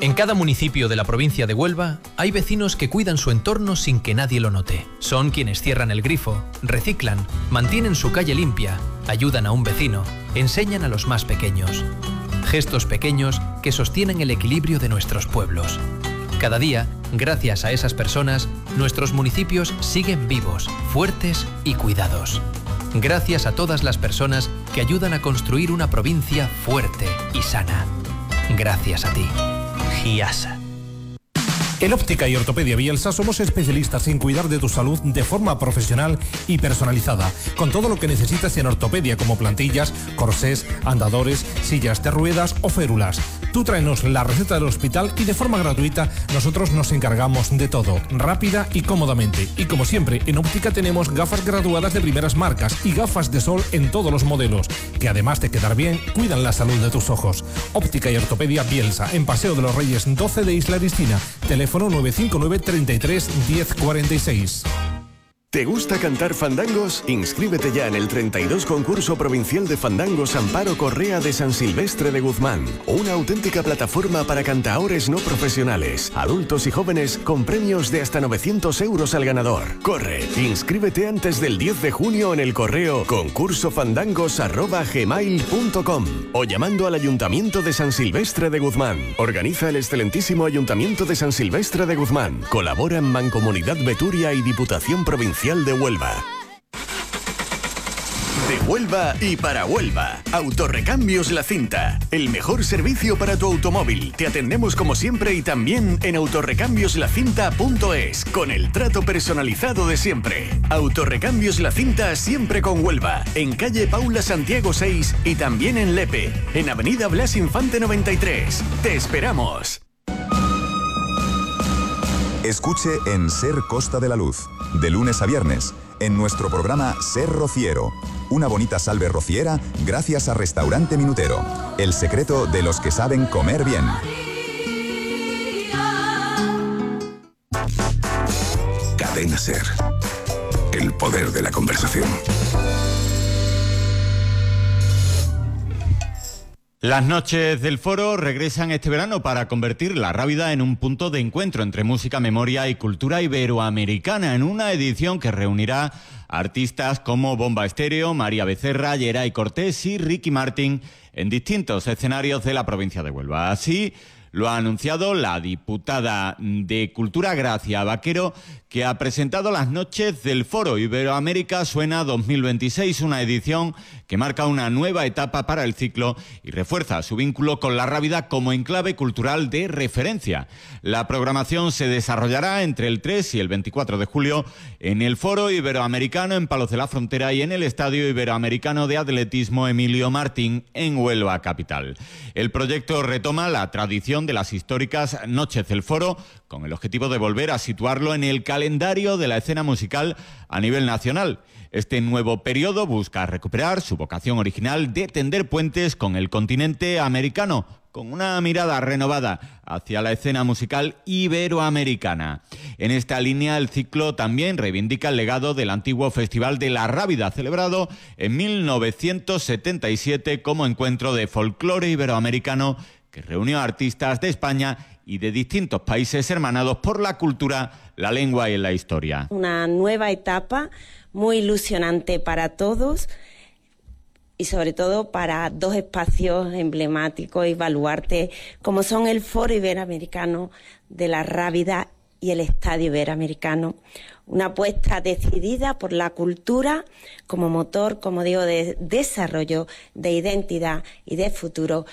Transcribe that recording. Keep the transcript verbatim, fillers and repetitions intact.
En cada municipio de la provincia de Huelva hay vecinos que cuidan su entorno sin que nadie lo note. Son quienes cierran el grifo, reciclan, mantienen su calle limpia, ayudan a un vecino, enseñan a los más pequeños. Gestos pequeños que sostienen el equilibrio de nuestros pueblos. Cada día, gracias a esas personas, nuestros municipios siguen vivos, fuertes y cuidados. Gracias a todas las personas que ayudan a construir una provincia fuerte y sana. Gracias a ti. Giasa. En Óptica y Ortopedia Bielsa somos especialistas en cuidar de tu salud de forma profesional y personalizada, con todo lo que necesitas en ortopedia como plantillas, corsés, andadores, sillas de ruedas o férulas. Tú tráenos la receta del hospital y de forma gratuita nosotros nos encargamos de todo, rápida y cómodamente. Y como siempre, en Óptica tenemos gafas graduadas de primeras marcas y gafas de sol en todos los modelos, que además de quedar bien, cuidan la salud de tus ojos. Óptica y Ortopedia Bielsa, en Paseo de los Reyes doce de Isla Cristina. Teléfono nueve cinco nueve, treinta y tres, diez cuarenta y seis. ¿Te gusta cantar fandangos? Inscríbete ya en el treinta y dos Concurso Provincial de Fandangos Amparo Correa de San Silvestre de Guzmán. Una auténtica plataforma para cantaores no profesionales, adultos y jóvenes, con premios de hasta novecientos euros al ganador. ¡Corre! Inscríbete antes del diez de junio en el correo concursofandangos arroba gmail punto com o llamando al Ayuntamiento de San Silvestre de Guzmán. Organiza el excelentísimo Ayuntamiento de San Silvestre de Guzmán. Colaboran Mancomunidad Beturia y Diputación Provincial de Huelva. De Huelva y para Huelva. Autorrecambios La Cinta. El mejor servicio para tu automóvil. Te atendemos como siempre y también en autorrecambios la cinta punto es, con el trato personalizado de siempre. Autorrecambios La Cinta, siempre con Huelva. En calle Paula Santiago seis y también en Lepe. En avenida Blas Infante noventa y tres. Te esperamos. Escuche en Ser Costa de la Luz, de lunes a viernes, en nuestro programa Ser Rociero. Una bonita salve rociera gracias a Restaurante Minutero. El secreto de los que saben comer bien. Cadena Ser. El poder de la conversación. Las noches del Foro regresan este verano para convertir La Rábida en un punto de encuentro entre música, memoria y cultura iberoamericana, en una edición que reunirá a artistas como Bomba Estéreo, María Becerra, Yeray Cortés y Ricky Martin en distintos escenarios de la provincia de Huelva. Así lo ha anunciado la diputada de Cultura, Gracia Vaquero, que ha presentado las noches del Foro Iberoamérica Suena dos mil veintiséis, una edición que marca una nueva etapa para el ciclo y refuerza su vínculo con La Rábida como enclave cultural de referencia. La programación se desarrollará entre el tres y el veinticuatro de julio en el Foro Iberoamericano en Palos de la Frontera y en el Estadio Iberoamericano de Atletismo Emilio Martín en Huelva capital. El proyecto retoma la tradición de las históricas Noches del Foro con el objetivo de volver a situarlo en el calendario de la escena musical a nivel nacional. Este nuevo periodo busca recuperar su vocación original de tender puentes con el continente americano, con una mirada renovada hacia la escena musical iberoamericana. En esta línea, el ciclo también reivindica el legado del antiguo Festival de La Rábida, celebrado en mil novecientos setenta y siete como encuentro de folclore iberoamericano que reunió a artistas de España y de distintos países hermanados por la cultura, la lengua y la historia. Una nueva etapa muy ilusionante para todos y sobre todo para dos espacios emblemáticos y baluartes como son el Foro Iberoamericano de La Rábida y el Estadio Iberoamericano. Una apuesta decidida por la cultura como motor, como digo, de desarrollo, de identidad y de futuro